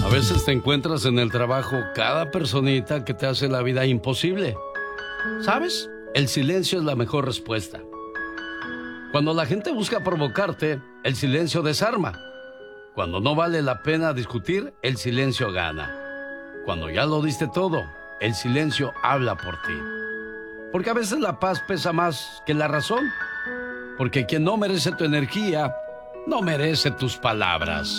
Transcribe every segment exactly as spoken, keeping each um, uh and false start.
A veces te encuentras en el trabajo cada personita que te hace la vida imposible. ¿Sabes? El silencio es la mejor respuesta. Cuando la gente busca provocarte, el silencio desarma. Cuando no vale la pena discutir, el silencio gana. Cuando ya lo diste todo, el silencio habla por ti. Porque a veces la paz pesa más que la razón. Porque quien no merece tu energía, no merece tus palabras.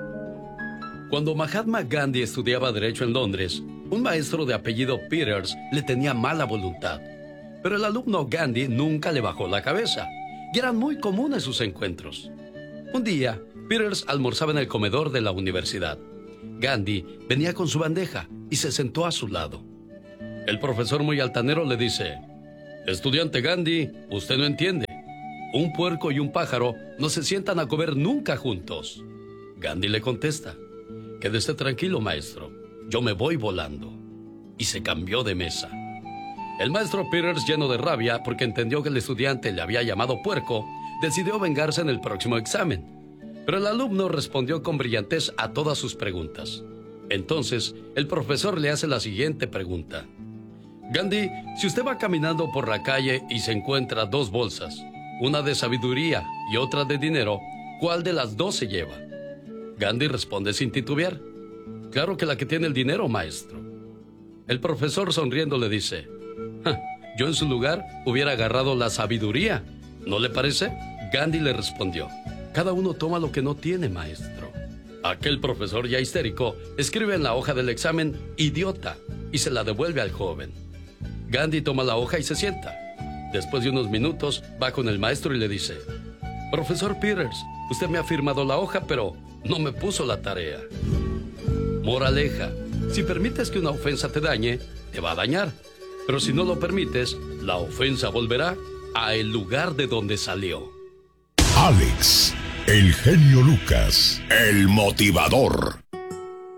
Cuando Mahatma Gandhi estudiaba Derecho en Londres, un maestro de apellido Peters le tenía mala voluntad. Pero el alumno Gandhi nunca le bajó la cabeza, y eran muy comunes sus encuentros. Un día, Peters almorzaba en el comedor de la universidad. Gandhi venía con su bandeja y se sentó a su lado. El profesor, muy altanero, le dice: «Estudiante Gandhi, usted no entiende. Un puerco y un pájaro no se sientan a comer nunca juntos». Gandhi le contesta: «Quédese tranquilo, maestro. Yo me voy volando». Y se cambió de mesa. El maestro Peters, lleno de rabia porque entendió que el estudiante le había llamado puerco, decidió vengarse en el próximo examen. Pero el alumno respondió con brillantez a todas sus preguntas. Entonces, el profesor le hace la siguiente pregunta: «Gandhi, si usted va caminando por la calle y se encuentra dos bolsas, una de sabiduría y otra de dinero, ¿cuál de las dos se lleva?». Gandhi responde sin titubear: «Claro que la que tiene el dinero, maestro». El profesor, sonriendo, le dice: «Ja, yo en su lugar hubiera agarrado la sabiduría. ¿No le parece?». Gandhi le respondió: «Cada uno toma lo que no tiene, maestro». Aquel profesor, ya histérico, escribe en la hoja del examen «idiota» y se la devuelve al joven. Gandhi toma la hoja y se sienta. Después de unos minutos, va con el maestro y le dice: «Profesor Peters, usted me ha firmado la hoja, pero no me puso la tarea». Moraleja: si permites que una ofensa te dañe, te va a dañar. Pero si no lo permites, la ofensa volverá a el lugar de donde salió. Alex, el genio Lucas, el motivador.